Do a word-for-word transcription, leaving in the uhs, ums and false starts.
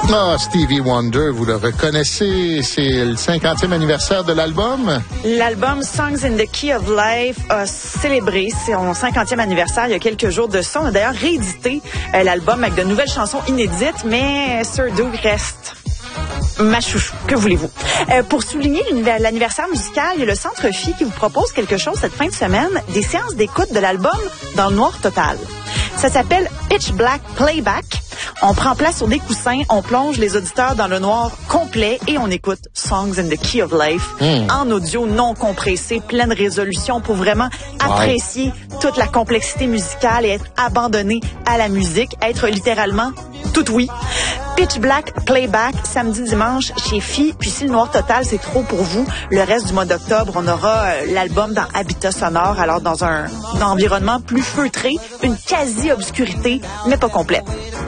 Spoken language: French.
Ah, Stevie Wonder, vous le reconnaissez, c'est le cinquantième anniversaire de l'album. L'album Songs in the Key of Life a célébré son cinquantième anniversaire il y a quelques jours de ça. On a d'ailleurs réédité euh, l'album avec de nouvelles chansons inédites, mais Sir Doug reste ma chouchou. Que voulez-vous? Euh, pour souligner l'anniversaire musical, il y a le Centre Phi qui vous propose quelque chose cette fin de semaine, des séances d'écoute de l'album dans le noir total. Ça s'appelle Pitch Black Playback. On prend place sur des coussins, on plonge les auditeurs dans le noir complet et on écoute Songs in the Key of Life mm. en audio non compressé, pleine résolution pour vraiment apprécier ouais. toute la complexité musicale et être abandonné à la musique, être littéralement tout oui. Pitch Black Playback, samedi, dimanche chez Phi. Puis si le noir total, c'est trop pour vous, le reste du mois d'octobre, on aura euh, l'album dans Habitat sonore, alors dans un, un environnement plus feutré, une quasi-obscurité, mais pas complète.